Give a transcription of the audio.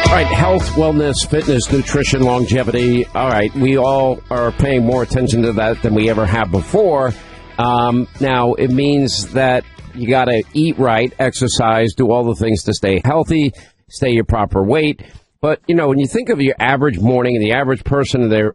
All right, health, wellness, fitness, nutrition, longevity. All right, we all are paying more attention to that than we ever have before. Now, it means that you got to eat right, exercise, do all the things to stay healthy, stay your proper weight. But, you know, when you think of your average morning and the average person in their